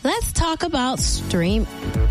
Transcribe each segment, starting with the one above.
let's talk about stream.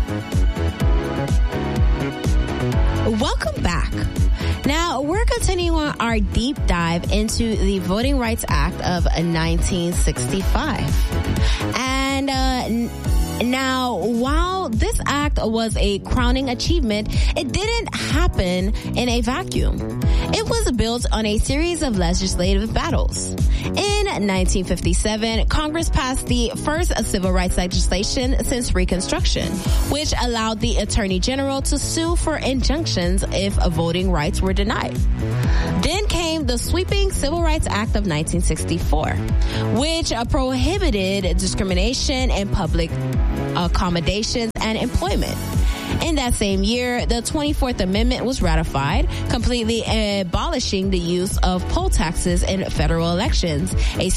Welcome back. Now, we're continuing our deep dive into the Voting Rights Act of 1965. And now, while this act was a crowning achievement, it didn't happen in a vacuum. It was built on a series of legislative battles. In 1957, Congress passed the first civil rights legislation since Reconstruction, which allowed the Attorney General to sue for injunctions if voting rights were denied. Then came the sweeping Civil Rights Act of 1964, which prohibited discrimination in public accommodations and employment. In that same year, the 24th Amendment was ratified, completely abolishing the use of poll taxes in federal elections, a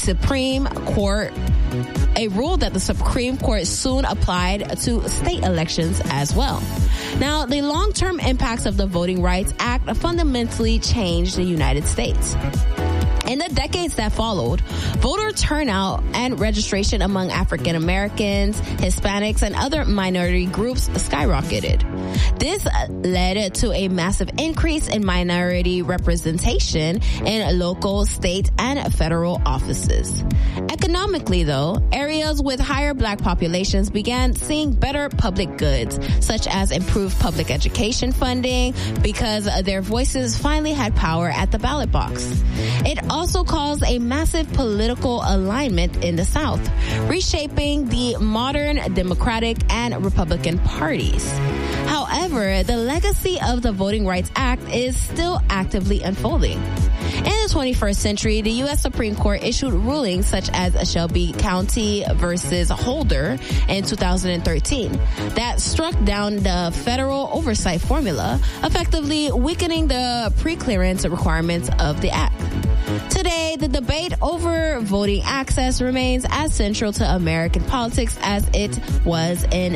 rule that the Supreme Court soon applied to state elections as well. Now, the long-term impacts of the Voting Rights Act fundamentally changed the United States. In the decades that followed, voter turnout and registration among African Americans, Hispanics, and other minority groups skyrocketed. This led to a massive increase in minority representation in local, state, and federal offices. Economically, though, areas with higher black populations began seeing better public goods, such as improved public education funding, because their voices finally had power at the ballot box. It also caused a massive political alignment in the South, reshaping the modern Democratic and Republican parties. However, the legacy of the Voting Rights Act is still actively unfolding. In the 21st century, the U.S. Supreme Court issued rulings such as Shelby County versus Holder in 2013 that struck down the federal oversight formula, effectively weakening the pre-clearance requirements of the act. Today, the debate over voting access remains as central to American politics as it was in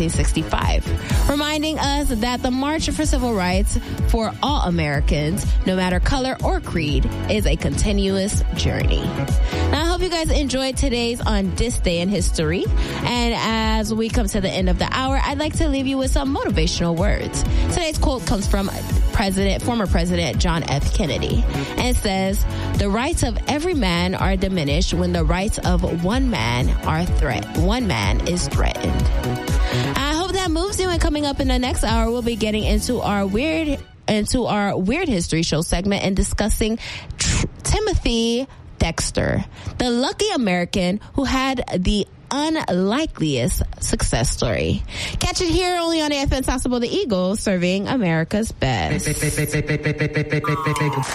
1965, reminding us that the march for civil rights for all Americans, no matter color or creed, is a continuous journey. Now, I hope you guys enjoyed today's On This Day in History. And as we come to the end of the hour, I'd like to leave you with some motivational words. Today's quote comes from former President John F. Kennedy, and it says, "The rights of every man are diminished when the rights of one man is threatened." I hope that moves you. And coming up in the next hour, we'll be getting into our Weird History Show segment and discussing Timothy Dexter, the lucky American who had the unlikeliest success story. Catch it here only on AFN Sasebo, the Eagle, serving America's best.